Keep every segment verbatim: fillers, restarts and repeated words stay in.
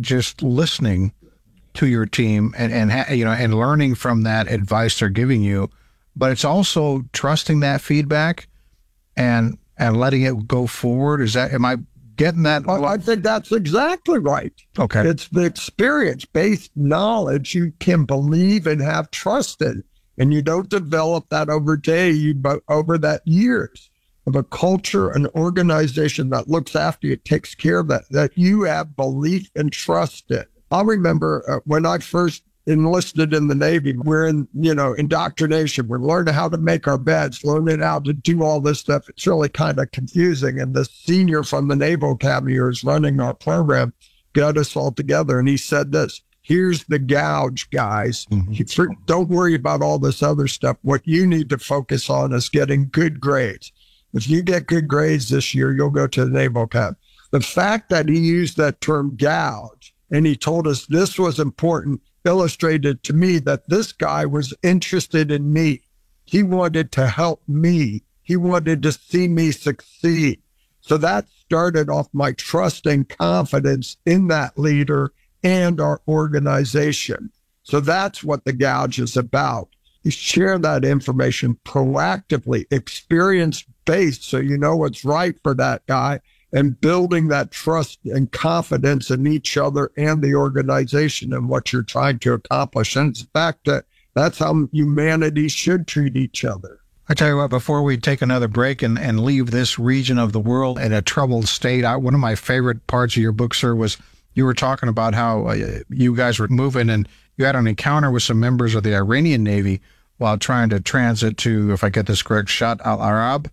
just listening to your team and, and ha, you know, and learning from that advice they're giving you, but it's also trusting that feedback and and letting it go forward. Is that, am I getting that? Well, I think that's exactly right. Okay. It's the experience-based knowledge you can believe and have trust in. And you don't develop that over day, you but over that years of a culture, an organization that looks after you, takes care of that, that you have belief and trust in. I remember uh, when I first enlisted in the Navy, we're in, you know, indoctrination. We're learning how to make our beds, learning how to do all this stuff. It's really kind of confusing. And the senior from the Naval Academy who is running our program got us all together. And he said this, here's the gouge, guys. Mm-hmm. Don't worry about all this other stuff. What you need to focus on is getting good grades. If you get good grades this year, you'll go to the Naval Academy. The fact that he used that term gouge and he told us this was important illustrated to me that this guy was interested in me. He wanted to help me. He wanted to see me succeed. So that started off my trust and confidence in that leader and our organization. So that's what the gouge is about. You share that information proactively, experience-based, so you know what's right for that guy, and building that trust and confidence in each other and the organization and what you're trying to accomplish. And it's back to, that's how humanity should treat each other. I tell you what, before we take another break and, and leave this region of the world in a troubled state, I, one of my favorite parts of your book, sir, was you were talking about how uh, you guys were moving and you had an encounter with some members of the Iranian Navy while trying to transit to, if I get this correct, Shatt al-Arab.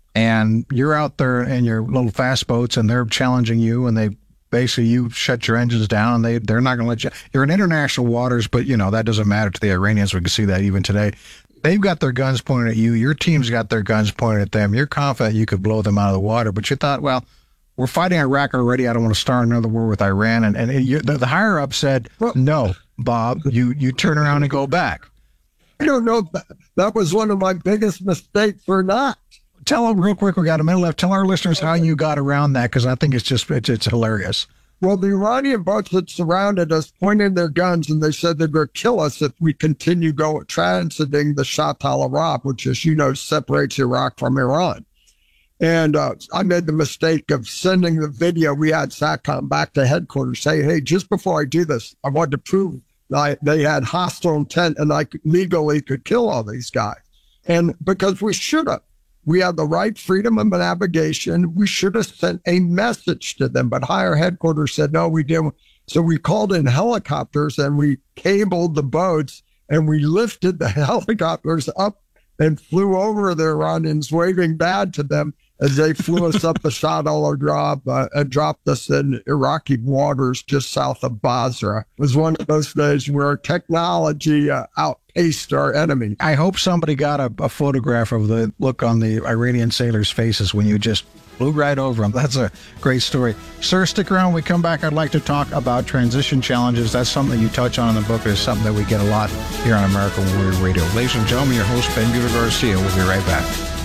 And you're out there in your little fast boats and they're challenging you and they basically, you shut your engines down and they, they're not going to let you. You're in international waters, but, you know, that doesn't matter to the Iranians. We can see that even today. They've got their guns pointed at you. Your team's got their guns pointed at them. You're confident you could blow them out of the water, but you thought, well, we're fighting Iraq already. I don't want to start another war with Iran. And, and you, the, the higher up said, no, Bob, you, you turn around and go back. I don't know if that, that was one of my biggest mistakes or not. Tell them real quick, we got a minute left. Tell our listeners how you got around that, because I think it's just, it's, it's hilarious. Well, the Iranian boats that surrounded us pointed their guns and they said they're going to kill us if we continue going transiting the Shatt al-Arab, which, as you know, separates Iraq from Iran. And uh, I made the mistake of sending the video. We had SATCOM back to headquarters, say, hey, just before I do this, I wanted to prove I, they had hostile intent and I could, legally could kill all these guys. And because we should have. We had the right freedom of navigation. We should have sent a message to them, but higher headquarters said, no, we didn't. So we called in helicopters and we cabled the boats and we lifted the helicopters up and flew over the Iranians, waving bad to them as they flew us up the Shatt al-Arab uh, and dropped us in Iraqi waters just south of Basra. It was one of those days where technology uh, outpaced our enemy. I hope somebody got a, a photograph of the look on the Iranian sailors' faces when you just flew right over them. That's a great story. Sir, stick around. When we come back, I'd like to talk about transition challenges. That's something you touch on in the book. It's something that we get a lot here on American Warrior Radio. Ladies and gentlemen, your host, Ben Bueller Garcia. We'll be right back.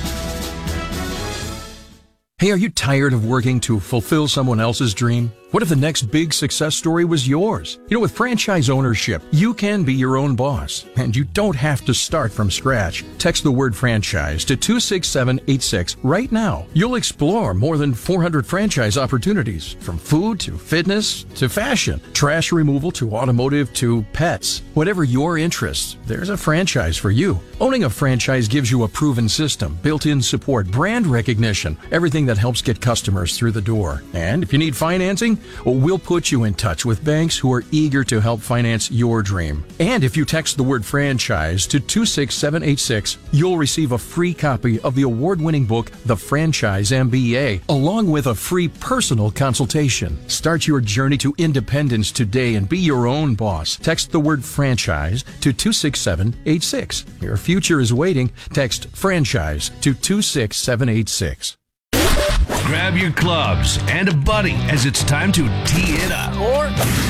Hey, are you tired of working to fulfill someone else's dream? What if the next big success story was yours? You know, with franchise ownership, you can be your own boss, and you don't have to start from scratch. Text the word franchise to two six seven eight six right now. You'll explore more than four hundred franchise opportunities, from food to fitness to fashion, trash removal to automotive to pets. Whatever your interests, there's a franchise for you. Owning a franchise gives you a proven system, built-in support, brand recognition, everything that helps get customers through the door. And if you need financing, well, we'll put you in touch with banks who are eager to help finance your dream. And if you text the word franchise to two six seven eight six, you'll receive a free copy of the award-winning book, The Franchise M B A, along with a free personal consultation. Start your journey to independence today and be your own boss. Text the word franchise to two six seven eight six. Your future is waiting. Text franchise to two six seven eight six. Grab your clubs and a buddy as it's time to tee it up. Or we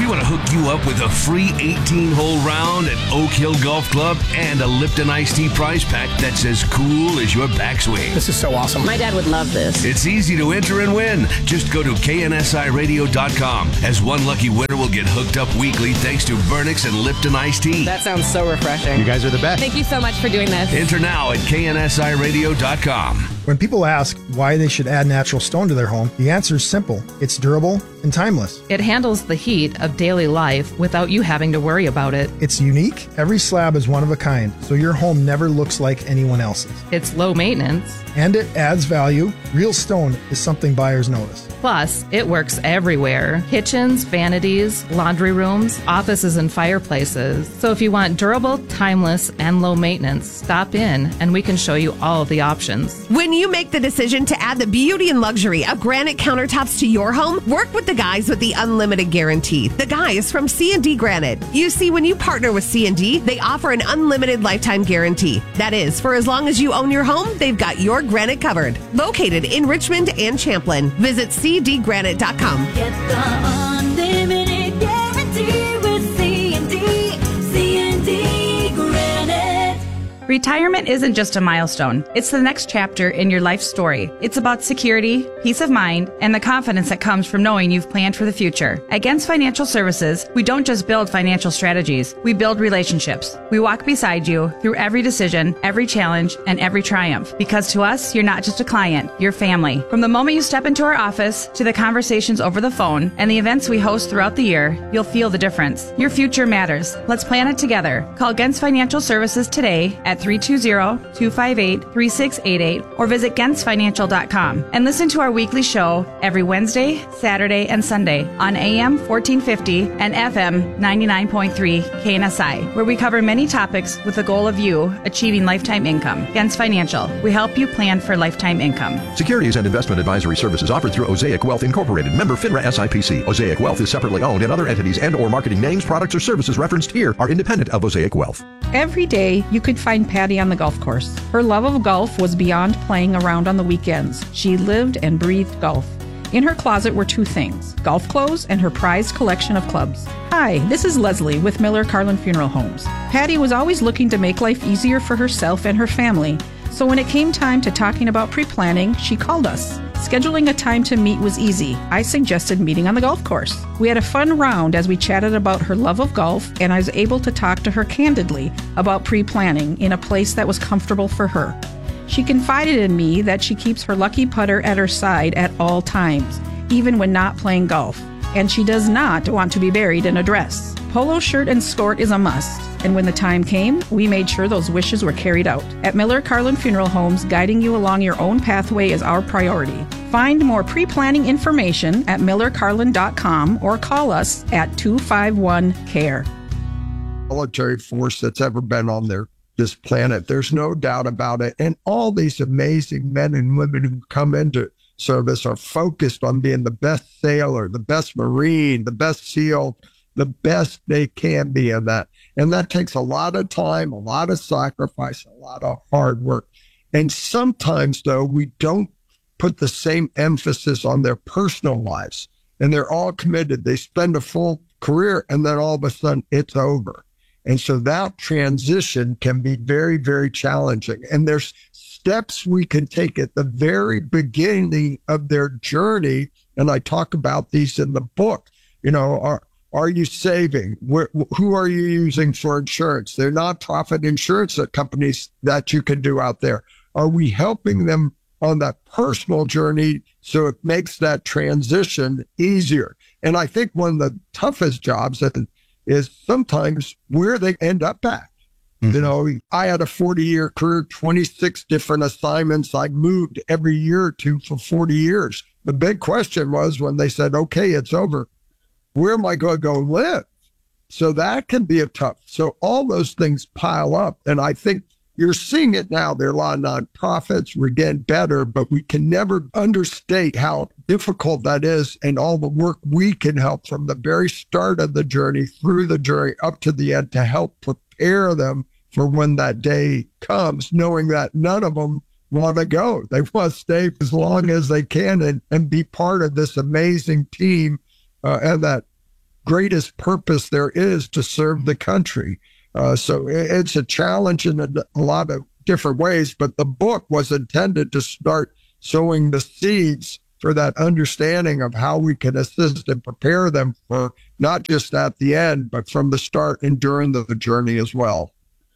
We want to hook you up with a free eighteen-hole round at Oak Hill Golf Club and a Lipton Iced Tea prize pack that's as cool as your backswing. This is so awesome. My dad would love this. It's easy to enter and win. Just go to K N S I radio dot com, as one lucky winner will get hooked up weekly thanks to Burnix and Lipton Iced Tea. That sounds so refreshing. You guys are the best. Thank you so much for doing this. Enter now at K N S I radio dot com. When people ask why they should add natural stone to their home, the answer is simple. It's durable and timeless. It handles the heat of daily life without you having to worry about it. It's unique. Every slab is one of a kind, so your home never looks like anyone else's. It's low maintenance. And it adds value. Real stone is something buyers notice. Plus, it works everywhere. Kitchens, vanities, laundry rooms, offices, and fireplaces. So if you want durable, timeless, and low maintenance, stop in and we can show you all of the options. When you make the decision to add the beauty and luxury of granite countertops to your home, work with the guys with the unlimited guarantee. The guys from C and D Granite. You see, when you partner with C and D, they offer an unlimited lifetime guarantee. That is, for as long as you own your home, they've got your granite covered. Located in Richmond and Champlin. Visit C D granite dot com. Get the unlimited guarantee with C and D. C and D Granite. Retirement isn't just a milestone. It's the next chapter in your life story. It's about security, peace of mind, and the confidence that comes from knowing you've planned for the future. At Gens Financial Services, we don't just build financial strategies. We build relationships. We walk beside you through every decision, every challenge, and every triumph. Because to us, you're not just a client, you're family. From the moment you step into our office to the conversations over the phone and the events we host throughout the year, you'll feel the difference. Your future matters. Let's plan it together. Call Gens Financial Services today at three two zero, two five eight, three six eight eight or visit gens financial dot com and listen to our weekly show every Wednesday, Saturday, and Sunday on A M fourteen fifty and F M ninety-nine point three K N S I, where we cover many topics with the goal of you achieving lifetime income. Gens Financial, we help you plan for lifetime income. Securities and investment advisory services offered through Osaic Wealth Incorporated, member FINRA S I P C. Osaic Wealth is separately owned, and other entities and or marketing names, products, or services referenced here are independent of Osaic Wealth. Every day, you could find Patty on the golf course. Her love of golf was beyond playing around on the weekends. She lived and breathed golf. In her closet were two things, golf clothes and her prized collection of clubs. Hi, this is Leslie with Miller Carlin Funeral Homes. Patty was always looking to make life easier for herself and her family. So when it came time to talking about pre-planning, she called us. Scheduling a time to meet was easy. I suggested meeting on the golf course. We had a fun round as we chatted about her love of golf, and I was able to talk to her candidly about pre-planning in a place that was comfortable for her. She confided in me that she keeps her lucky putter at her side at all times, even when not playing golf. And she does not want to be buried in a dress. Polo shirt and skirt is a must. And when the time came, we made sure those wishes were carried out. At Miller Carlin Funeral Homes, guiding you along your own pathway is our priority. Find more pre-planning information at miller carlin dot com or call us at two five one, C A R E. Military force that's ever been on their this planet. There's no doubt about it. And all these amazing men and women who come into service are focused on being the best sailor, the best Marine, the best SEAL, the best they can be in that. And that takes a lot of time, a lot of sacrifice, a lot of hard work. And sometimes, though, we don't put the same emphasis on their personal lives. And they're all committed. They spend a full career, and then all of a sudden it's over. And so that transition can be very, very challenging. And there's steps we can take at the very beginning of their journey. And I talk about these in the book. You know, are, are you saving? Where, who are you using for insurance? They're nonprofit insurance companies that you can do out there. Are we helping them on that personal journey so it makes that transition easier? And I think one of the toughest jobs that is sometimes where they end up at. Mm-hmm. You know, I had a forty-year career, twenty-six different assignments. I moved every year or two for forty years. The big question was when they said, okay, it's over, where am I going to go live? So that can be a tough. So all those things pile up. And I think you're seeing it now. There are a lot of nonprofits. We're getting better, but we can never understate how difficult that is and all the work we can help from the very start of the journey through the journey up to the end to help prepare them for when that day comes, knowing that none of them want to go. They want to stay as long as they can and, and be part of this amazing team uh, and that greatest purpose there is to serve the country. Uh, so it's a challenge in a, a lot of different ways, but the book was intended to start sowing the seeds for that understanding of how we can assist and prepare them for not just at the end, but from the start and during the, the journey as well.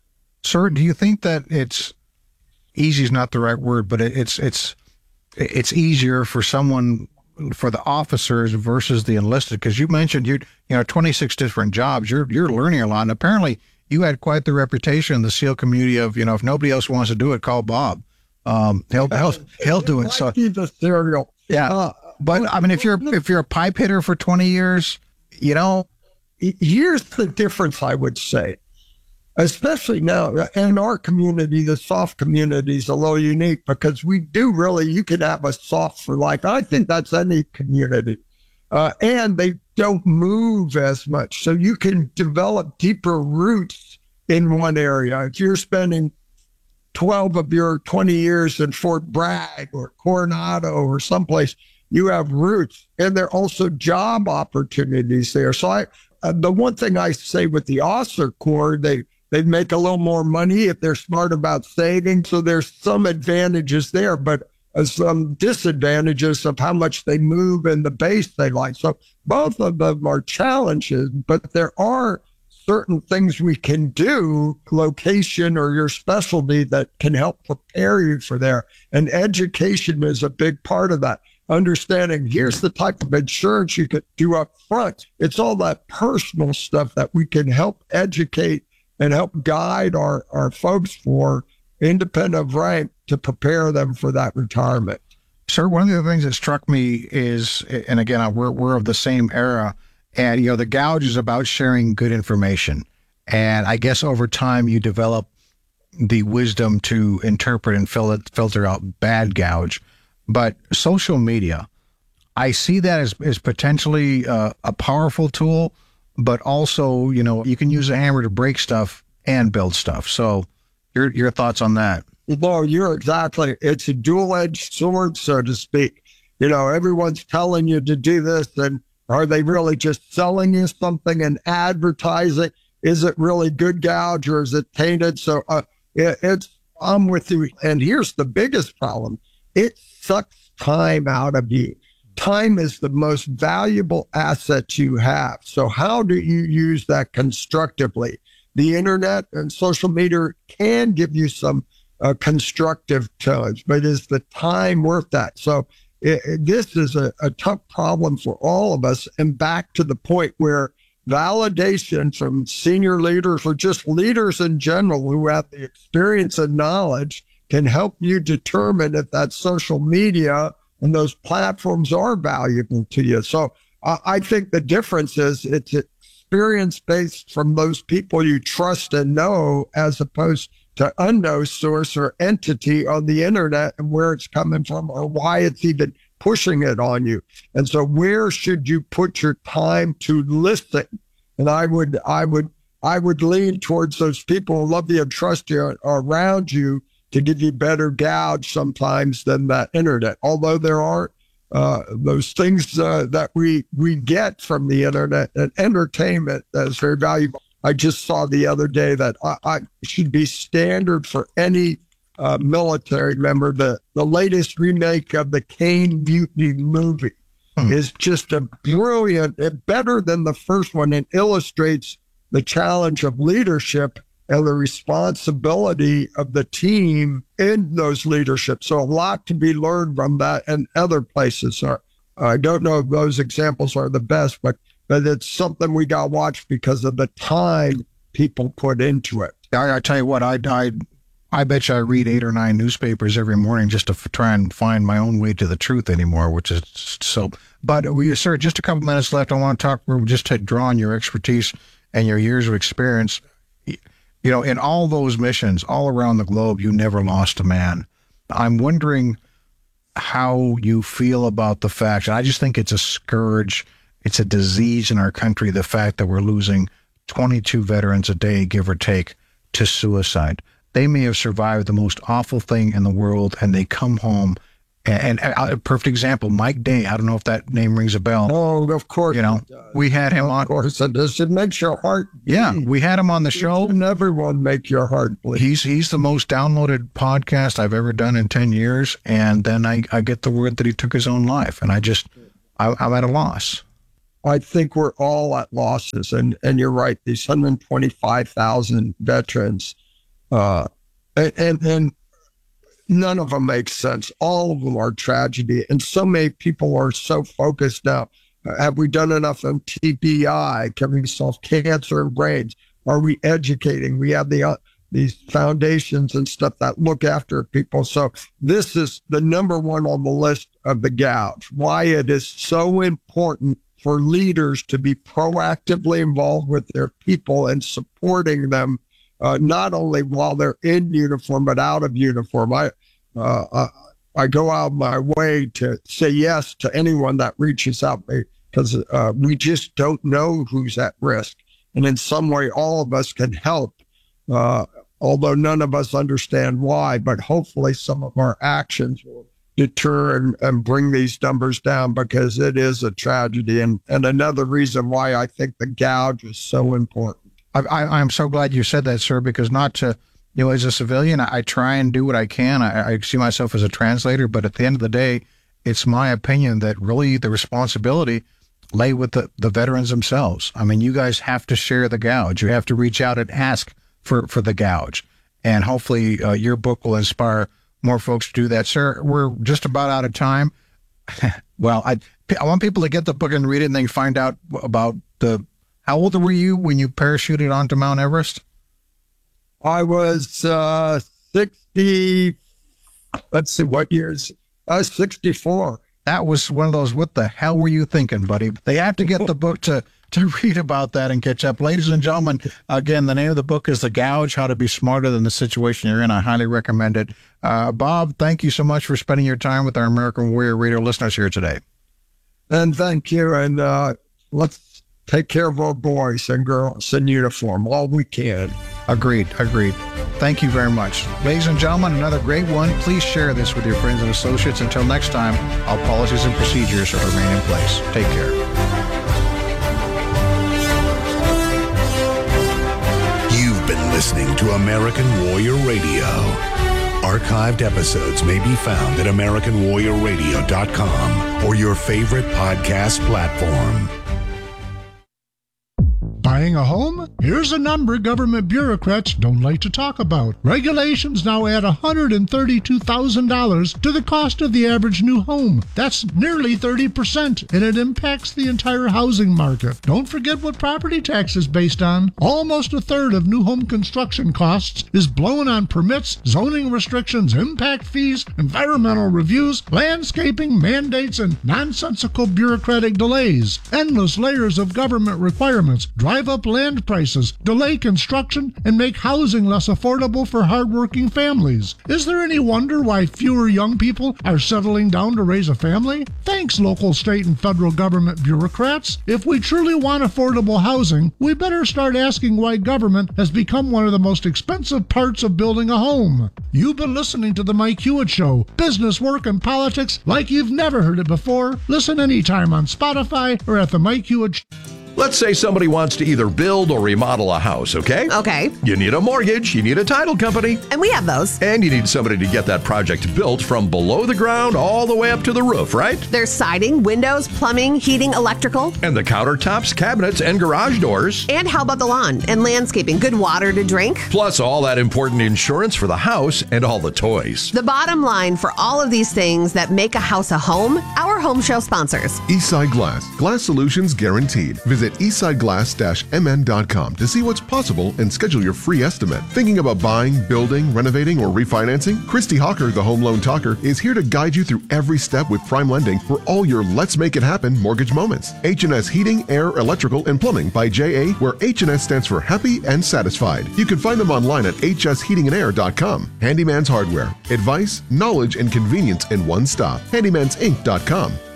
Sir, do you think that it's easy is not the right word, but it's it's it's easier for someone, for the officers versus the enlisted? Because you mentioned you you know twenty-six different jobs. You're you're learning a lot, and apparently you had quite the reputation in the SEAL community of, you know, if nobody else wants to do it, call Bob. Um, he'll he'll he'll do it. So the cereal. Yeah, uh, but I mean, if you're if you're a pipe hitter for twenty years, you know, here's the difference. I would say, especially now in our community, the soft community is a little unique because we do really. You can have a soft for life. I think that's any community, uh, and they don't move as much, so you can develop deeper roots in one area. If you're spending twelve of your twenty years in Fort Bragg or Coronado or someplace, you have roots, and there are also job opportunities there. So I, uh, the one thing I say with the officer corps, they, they make a little more money if they're smart about saving. So there's some advantages there, but uh, some disadvantages of how much they move and the base they like. So both of them are challenges, but there are certain things we can do, location or your specialty, that can help prepare you for there. And education is a big part of that. Understanding here's the type of insurance you could do up front. It's all that personal stuff that we can help educate and help guide our, our folks for, independent of rank, to prepare them for that retirement. Sir, one of the things that struck me is, and again, we're, we're of the same era, and, you know, the gouge is about sharing good information. And I guess over time you develop the wisdom to interpret and fil- filter out bad gouge. But social media, I see that as, as potentially uh, a powerful tool, but also, you know, you can use a hammer to break stuff and build stuff. So your, your thoughts on that? No, you're exactly, it's a dual-edged sword, so to speak. You know, everyone's telling you to do this, and are they really just selling you something and advertising? Is it really good gouge or is it tainted? So uh, it, it's, I'm with you. And here's the biggest problem. It sucks time out of you. Time is the most valuable asset you have. So how do you use that constructively? The internet and social media can give you some uh, constructive challenge, but is the time worth that? So It, it, this is a, a tough problem for all of us. And back to the point where validation from senior leaders or just leaders in general who have the experience and knowledge can help you determine if that social media and those platforms are valuable to you. So uh, I think the difference is it's experience-based from those people you trust and know, as opposed to unknown source or entity on the internet and where it's coming from or why it's even pushing it on you. And so where should you put your time to listen? And I would, I would, I would lean towards those people who love you and trust you around you to give you better gouge sometimes than that internet. Although there are uh, those things uh, that we, we get from the internet and entertainment that is very valuable. I just saw the other day that I, I should be standard for any uh, military member. The, the latest remake of the Kane Mutiny movie hmm. is just a brilliant, better than the first one, and illustrates the challenge of leadership and the responsibility of the team in those leadership. So a lot to be learned from that, and other places are. I don't know if those examples are the best, but but it's something we got to watch because of the time people put into it. I, I tell you what, I, I, I bet you I read eight or nine newspapers every morning just to f- try and find my own way to the truth anymore, which is so. But we, sir, just a couple minutes left. I want to talk, we're just to draw on your expertise and your years of experience. You know, in all those missions all around the globe, you never lost a man. I'm wondering how you feel about the fact, and I just think it's a scourge. It's a disease in our country, the fact that we're losing twenty-two veterans a day, give or take, to suicide. They may have survived the most awful thing in the world, and they come home And, and a perfect example, Mike Day. I don't know if that name rings a bell. Oh, of course. You know, we had him of on. Of course, it does. It makes your heart bleed. Yeah, we had him on the show. And everyone make your heart bleed. He's he's the most downloaded podcast I've ever done in ten years. And then I, I get the word that he took his own life. And I just, I, I'm at a loss. I think we're all at losses. And, and you're right, these one hundred twenty-five thousand veterans, uh, and, and, and none of them make sense. All of them are tragedy. And so many people are so focused now. Have we done enough on T B I? Can we solve cancer in brains? Are we educating? We have the uh, these foundations and stuff that look after people. So this is the number one on the list of the gouge. Why it is so important for leaders to be proactively involved with their people and supporting them, uh, not only while they're in uniform, but out of uniform. I, uh, I, I go out of my way to say yes to anyone that reaches out because uh, we just don't know who's at risk. And in some way, all of us can help, uh, although none of us understand why, but hopefully some of our actions will deter and, and bring these numbers down, because it is a tragedy. And, and another reason why I think the gouge is so important. I, I, I'm so glad you said that, sir, because not to, you know, as a civilian, I, I try and do what I can. I, I see myself as a translator, but at the end of the day, it's my opinion that really the responsibility lay with the, the veterans themselves. I mean, you guys have to share the gouge. You have to reach out and ask for, for the gouge. And hopefully uh, your book will inspire more folks to do that. Sir, we're just about out of time. Well, I, I want people to get the book and read it, and then find out about the, how old were you when you parachuted onto Mount Everest? I was uh, sixty, let's see, what years? I was sixty-four. That was one of those, what the hell were you thinking, buddy? They have to get the book to, to read about that and catch up. Ladies and gentlemen, again, the name of the book is The Gouge, How to Be Smarter Than the Situation You're In. I highly recommend it. Uh, Bob, thank you so much for spending your time with our American Warrior Radio listeners here today. And thank you. And uh, let's take care of our boys and girls in uniform, all we can. Agreed, agreed. Thank you very much. Ladies and gentlemen, another great one. Please share this with your friends and associates. Until next time, all policies and procedures remain in place. Take care. You've been listening to American Warrior Radio. Archived episodes may be found at American Warrior Radio dot com or your favorite podcast platform. Buying a home? Here's a number government bureaucrats don't like to talk about. Regulations now add one hundred thirty-two thousand dollars to the cost of the average new home. That's nearly thirty percent, and it impacts the entire housing market. Don't forget what property tax is based on. Almost a third of new home construction costs is blown on permits, zoning restrictions, impact fees, environmental reviews, landscaping mandates, and nonsensical bureaucratic delays. Endless layers of government requirements drive up land prices, delay construction, and make housing less affordable for hardworking families. Is there any wonder why fewer young people are settling down to raise a family? Thanks, local, state, and federal government bureaucrats. If we truly want affordable housing, we better start asking why government has become one of the most expensive parts of building a home. You've been listening to The Mike Hewitt Show. Business, work, and politics like you've never heard it before. Listen anytime on Spotify or at The Mike Hewitt Show. Let's say somebody wants to either build or remodel a house, okay? Okay. You need a mortgage, you need a title company. And we have those. And you need somebody to get that project built from below the ground all the way up to the roof, right? There's siding, windows, plumbing, heating, electrical. And the countertops, cabinets, and garage doors. And how about the lawn and landscaping? Good water to drink. Plus all that important insurance for the house and all the toys. The bottom line for all of these things that make a house a home, our home show sponsors. Eastside Glass. Glass solutions guaranteed. Visit eastside glass dash m n dot com to see what's possible and schedule your free estimate. Thinking about buying, building, renovating, or refinancing? Christy Hawker, the Home Loan Talker, is here to guide you through every step with prime lending for all your Let's Make It Happen mortgage moments. H and S Heating, Air, Electrical, and Plumbing by J A, where H and S stands for Happy and Satisfied. You can find them online at h s heating and air dot com. Handyman's Hardware. Advice, knowledge, and convenience in one stop. handymans inc dot com.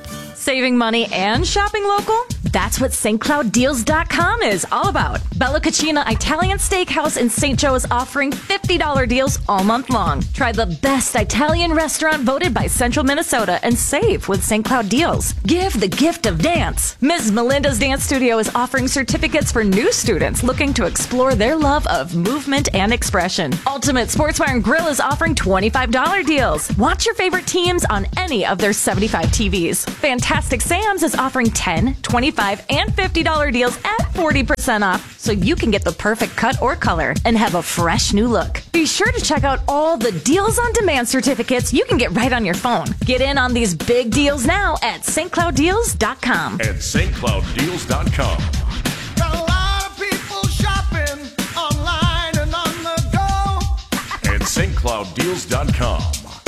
Saving money and shopping local? That's what Saint Cloud Deals dot com is all about. Bella Cucina Italian Steakhouse in Saint Joe is offering fifty dollars deals all month long. Try the best Italian restaurant voted by Central Minnesota and save with Saint Cloud Deals. Give the gift of dance. Miz Melinda's Dance Studio is offering certificates for new students looking to explore their love of movement and expression. Ultimate Sports Bar and Grill is offering twenty-five dollars deals. Watch your favorite teams on any of their seventy-five T Vs. Fantastic Sam's is offering ten, twenty-five, and fifty dollars deals at forty percent off, so you can get the perfect cut or color and have a fresh new look. Be sure to check out all the Deals on Demand certificates you can get right on your phone. Get in on these big deals now at Saint Cloud Deals dot com. At Saint Cloud Deals dot com. Got a lot of people shopping online and on the go. At Saint Cloud Deals dot com.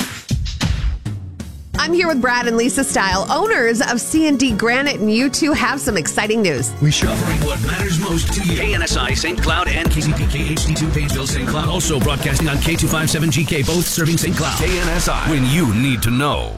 I'm here with Brad and Lisa Style, owners of C and D Granite, and you two have some exciting news. We should. Covering what matters most to you. K N S I, Saint Cloud, and K C P K H D two, Painesville, Saint Cloud. Also broadcasting on K two fifty-seven G K, both serving Saint Cloud. K N S I, when you need to know.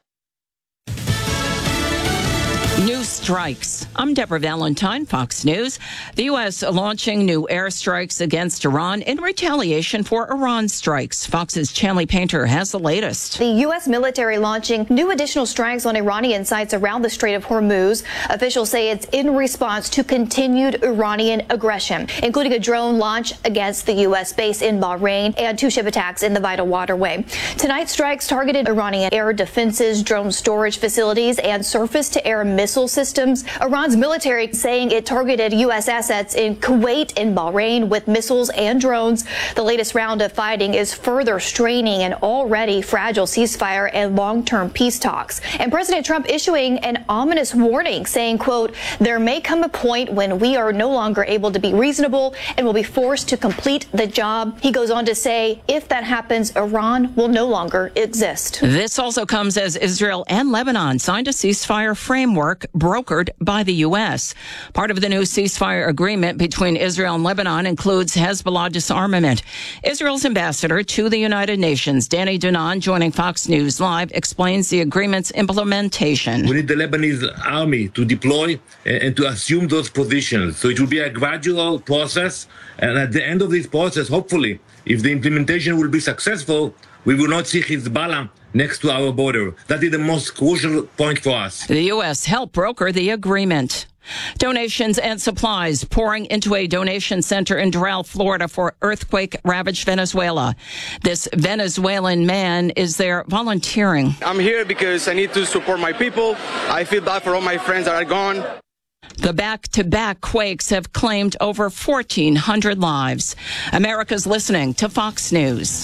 New strikes. I'm Deborah Valentine, Fox News. The U S launching new airstrikes against Iran in retaliation for Iran strikes. Fox's Chanley Painter has the latest. The U S military launching new additional strikes on Iranian sites around the Strait of Hormuz. Officials say it's in response to continued Iranian aggression, including a drone launch against the U S base in Bahrain and two ship attacks in the vital waterway. Tonight's strikes targeted Iranian air defenses, drone storage facilities, and surface-to-air missile systems. Iran's military saying it targeted U S assets in Kuwait and Bahrain with missiles and drones. The latest round of fighting is further straining an already fragile ceasefire and long-term peace talks. And President Trump issuing an ominous warning saying, quote, there may come a point when we are no longer able to be reasonable and will be forced to complete the job. He goes on to say, if that happens, Iran will no longer exist. This also comes as Israel and Lebanon signed a ceasefire framework brokered by the U S. Part of the new ceasefire agreement between Israel and Lebanon includes Hezbollah disarmament. Israel's ambassador to the United Nations, Danny Danon, joining Fox News Live, explains the agreement's implementation. We need the Lebanese army to deploy and to assume those positions. So it will be a gradual process. And at the end of this process, hopefully, if the implementation will be successful, we will not see Hezbollah next to our border. That is the most crucial point for us. The U S helped broker the agreement. Donations and supplies pouring into a donation center in Doral, Florida for earthquake-ravaged Venezuela. This Venezuelan man is there volunteering. I'm here because I need to support my people. I feel bad for all my friends that are gone. The back-to-back quakes have claimed over fourteen hundred lives. America's listening to Fox News.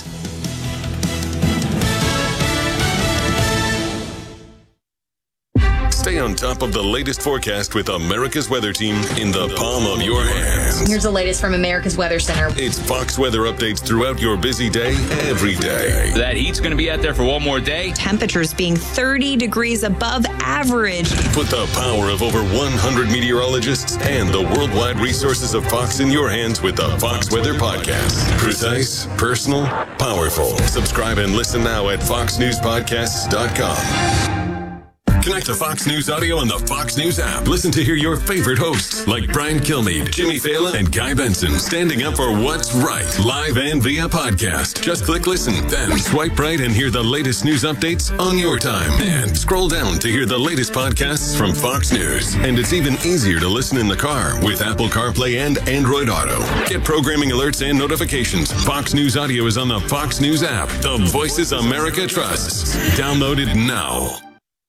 Stay on top of the latest forecast with America's Weather Team in the palm of your hands. Here's the latest from America's Weather Center. It's Fox weather updates throughout your busy day, every day. That heat's going to be out there for one more day. Temperatures being thirty degrees above average. Put the power of over one hundred meteorologists and the worldwide resources of Fox in your hands with the Fox Weather Podcast. Precise, personal, powerful. Subscribe and listen now at fox news podcasts dot com. Connect to Fox News Audio on the Fox News app. Listen to hear your favorite hosts like Brian Kilmeade, Jimmy Fallon, and Guy Benson standing up for what's right, live and via podcast. Just click listen, then swipe right and hear the latest news updates on your time. And scroll down to hear the latest podcasts from Fox News. And it's even easier to listen in the car with Apple CarPlay and Android Auto. Get programming alerts and notifications. Fox News Audio is on the Fox News app. The voices America trusts. Download it now.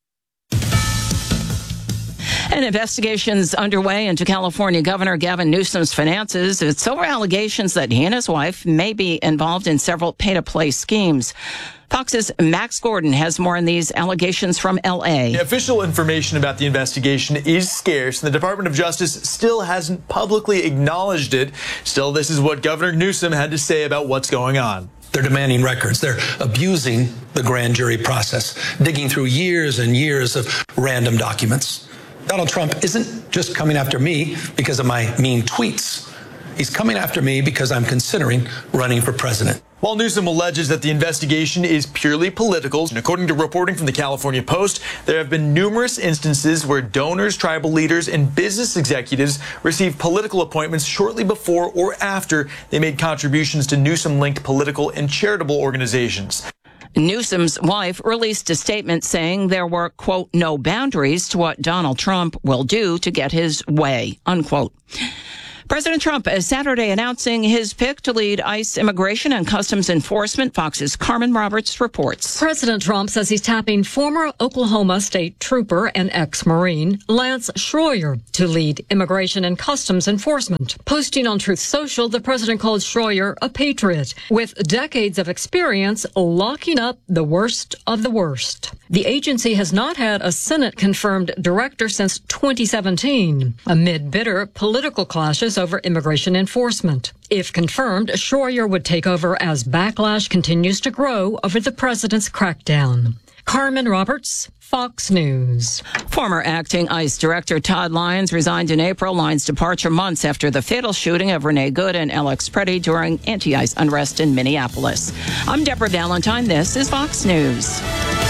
An investigation's underway into California Governor Gavin Newsom's finances. It's over allegations that he and his wife may be involved in several pay-to-play schemes. Fox's Max Gordon has more on these allegations from L A. The official information about the investigation is scarce, and the Department of Justice still hasn't publicly acknowledged it. Still, this is what Governor Newsom had to say about what's going on. They're demanding records. They're abusing the grand jury process, digging through years and years of random documents. Donald Trump isn't just coming after me because of my mean tweets. He's coming after me because I'm considering running for president. While Newsom alleges that the investigation is purely political, and according to reporting from the California Post, there have been numerous instances where donors, tribal leaders, and business executives received political appointments shortly before or after they made contributions to Newsom-linked political and charitable organizations. Newsom's wife released a statement saying there were, quote, no boundaries to what Donald Trump will do to get his way, unquote. President Trump is Saturday announcing his pick to lead ICE Immigration and Customs Enforcement. Fox's Carmen Roberts reports. President Trump says he's tapping former Oklahoma State Trooper and ex-Marine Lance Schroyer to lead Immigration and Customs Enforcement. Posting on Truth Social, the president called Schroyer a patriot with decades of experience locking up the worst of the worst. The agency has not had a Senate-confirmed director since twenty seventeen, amid bitter political clashes over immigration enforcement. If confirmed, Schroyer would take over as backlash continues to grow over the president's crackdown. Carmen Roberts, Fox News. Former acting ICE Director Todd Lyons resigned in April. Lyons' departure months after the fatal shooting of Renee Good and Alex Preddy during anti-ICE unrest in Minneapolis. I'm Deborah Valentine. This is Fox News.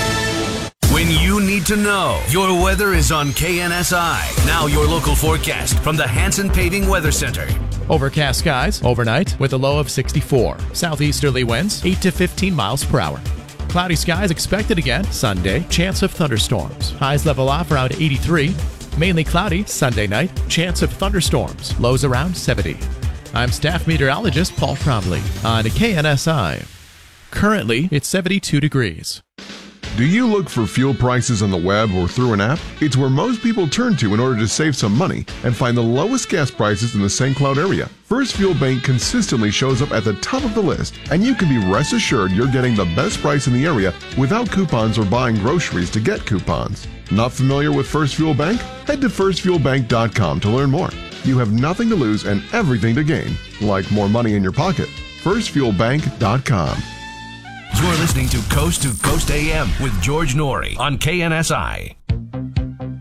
When you need to know, your weather is on K N S I. Now your local forecast from the Hanson Paving Weather Center. Overcast skies overnight with a low of sixty-four. Southeasterly winds eight to fifteen miles per hour. Cloudy skies expected again Sunday. Chance of thunderstorms. Highs level off around eighty-three. Mainly cloudy Sunday night. Chance of thunderstorms. Lows around seventy. I'm staff meteorologist Paul Trombley on K N S I. Currently, it's seventy-two degrees. Do you look for fuel prices on the web or through an app? It's where most people turn to in order to save some money and find the lowest gas prices in the Saint Cloud area. First Fuel Bank consistently shows up at the top of the list, and you can be rest assured you're getting the best price in the area without coupons or buying groceries to get coupons. Not familiar with First Fuel Bank? Head to first fuel bank dot com to learn more. You have nothing to lose and everything to gain, like more money in your pocket. first fuel bank dot com. You're listening to Coast to Coast A M with George Norrie on K N S I.